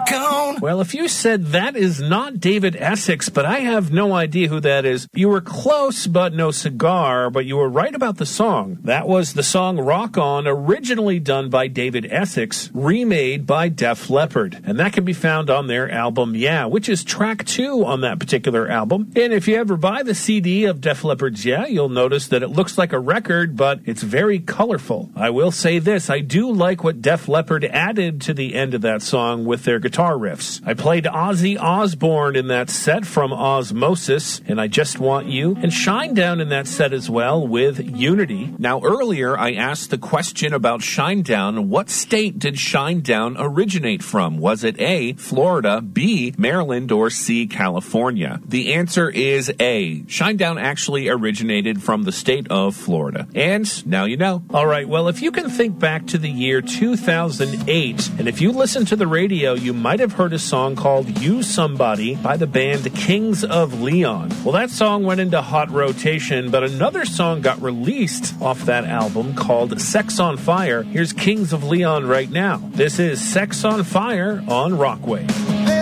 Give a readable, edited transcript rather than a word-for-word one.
rock on. Well, if you said that is not David Essex, but I have no idea who that is, you were close, but no cigar, but you were right about the song. That was the song Rock On, originally done by David Essex, remade by Def Leppard. And that can be found on their album Yeah, which is track 2 on that particular album. And if you ever buy the CD of Def Leppard's Yeah, you'll notice that it looks like a record, but it's very colorful. I will say this, I do like what Def Leppard added to the end of that song with their guitar riffs. I played Ozzy Osbourne in that set from Osmosis, and I Just Want You, and Shinedown in that set as well with Unity. Now earlier I asked the question about Shinedown. What state did Shinedown originate from? Was it A, Florida, B, Maryland, or C, California? The answer is A. Shinedown actually originated from the state of Florida. And now you know. Alright, well if you can think back to the year 2008, and if you listen to the radio, you might have heard a song called You Somebody by the band Kings of Leon. Well, that song went into hot rotation, but another song got released off that album called Sex on Fire. Here's Kings of Leon right now. This is Sex on Fire on Rockwave.